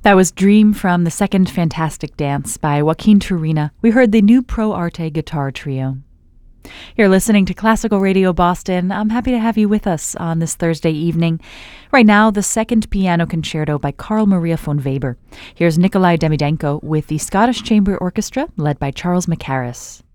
That was Dream from the Second Fantastic Dance by Joaquin Turina. We heard the new Pro Arte guitar trio. You're listening to Classical Radio Boston. I'm happy to have you with us on this Thursday evening. Right now, the Second Piano Concerto by Carl Maria von Weber. Here's Nikolai Demidenko with the Scottish Chamber Orchestra, led by Charles Mackerras.